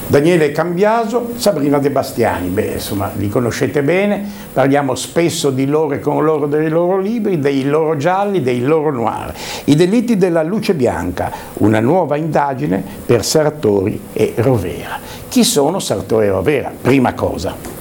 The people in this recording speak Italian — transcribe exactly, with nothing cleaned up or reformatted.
Daniele Cambiaso, Sabrina De Bastiani, beh, insomma, li conoscete bene, parliamo spesso di loro e con loro dei loro libri, dei loro gialli, dei loro noir. I delitti della luce bianca, una nuova indagine per Sartori e Rovera. Chi sono Sartori e Rovera? Prima cosa.